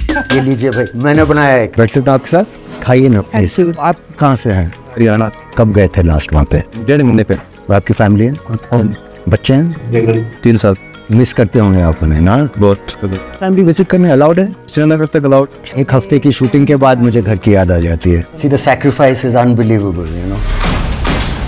ये लीजिए भाई, मैंने बनाया है। वैसे तो आपके साथ खाइए ना। आप कहाँ से हैं? हरियाणा। कब गए थे लास्ट वहाँ पे? 1.5 महीने पे। आपकी फैमिली है? बच्चे हैं? 3 साल। मिस करते होंगे आप उन्हें ना? बहुत। फैमिली विजिट करने अलाउड है? श्रीनगर तक अलाउड। एक हफ्ते की शूटिंग के बाद मुझे घर की याद आ जाती है। See the sacrifice is unbelievable, you know.